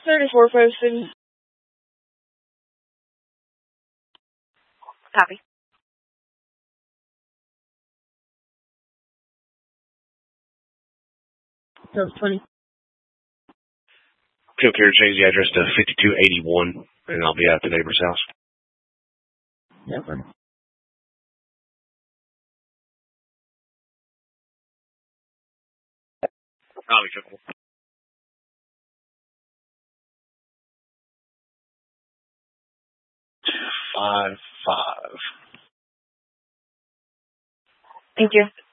34 posted. Copy. So it's 20. Feel care to change the address to 5281, and I'll be at the neighbor's house. Yep. Probably triple. Five. Thank you.